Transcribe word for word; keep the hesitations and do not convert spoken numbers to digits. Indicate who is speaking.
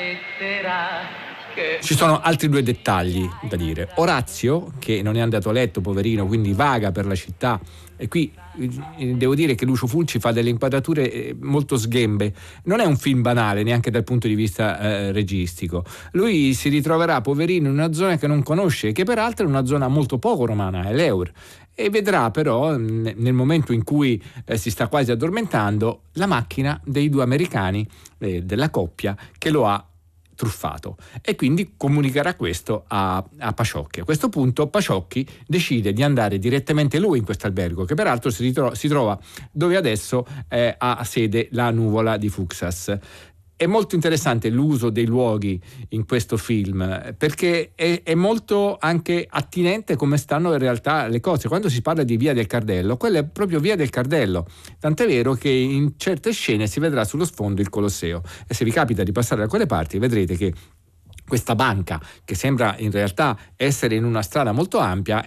Speaker 1: lettera.
Speaker 2: Ci sono altri due dettagli da dire. Orazio, che non è andato a letto, poverino, quindi vaga per la città, e qui devo dire che Lucio Fulci fa delle inquadrature molto sghembe. Non è un film banale neanche dal punto di vista eh, registico. Lui si ritroverà, poverino, in una zona che non conosce, che peraltro è una zona molto poco romana, è l'Eur, e vedrà però nel momento in cui eh, si sta quasi addormentando la macchina dei due americani, eh, della coppia, che lo ha truffato, e quindi comunicherà questo a, a Paciocchi. A questo punto Paciocchi decide di andare direttamente lui in questo albergo, che peraltro si, ritro- si trova dove adesso eh, ha sede la nuvola di Fuxas. È molto interessante l'uso dei luoghi in questo film, perché è, è molto anche attinente come stanno in realtà le cose. Quando si parla di Via del Cardello, quella è proprio Via del Cardello, tant'è vero che in certe scene si vedrà sullo sfondo il Colosseo, e se vi capita di passare da quelle parti vedrete che questa banca, che sembra in realtà essere in una strada molto ampia,